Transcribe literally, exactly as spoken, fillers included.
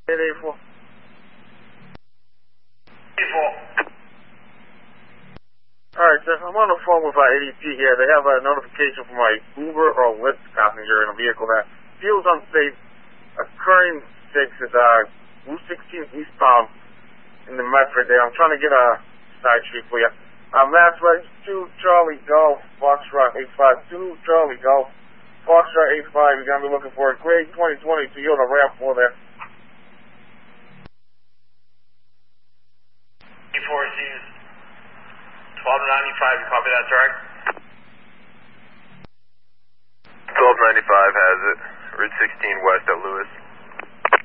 eight eight four. eight four. Alright, Jeff, I'm on the phone with our A D P here. They have a notification from my Uber or Lyft passenger in a vehicle that feels unsafe, occurring six at uh, Route sixteen eastbound in the Medford there. I'm trying to get a side street for you. Uh, Mass Regs two Charlie Golf, Foxtrot eight five two Charlie Golf, Foxtrot eight five. You're going to be looking for a grade twenty twenty Toyota RAV four there. eight four sees twelve ninety-five, you copy that, direct? twelve ninety-five has it. Route sixteen west at Lewis.